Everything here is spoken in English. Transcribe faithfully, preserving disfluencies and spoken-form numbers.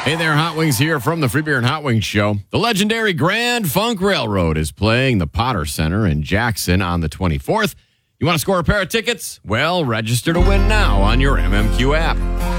Hey there, Hot Wings here from the Free Beer and Hot Wings Show. The legendary Grand Funk Railroad is playing the Potter Center in Jackson on the twenty-fourth. You want to score a pair of tickets? Well, register to win now on your M M Q app.